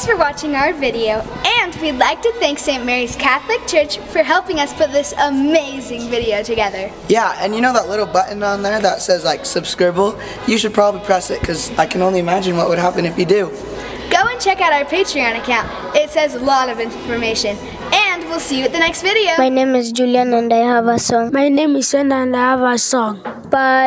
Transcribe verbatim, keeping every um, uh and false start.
for watching our video, and we'd like to thank Saint Mary's Catholic Church for helping us put this amazing video together. Yeah, and you know that little button on there that says like subscribable? You should probably press it because I can only imagine what would happen if you do. Go and check out our Patreon account. It says a lot of information. And we'll see you at the next video. My name is Julian and I have a song. My name is Senda and I have a song. Bye.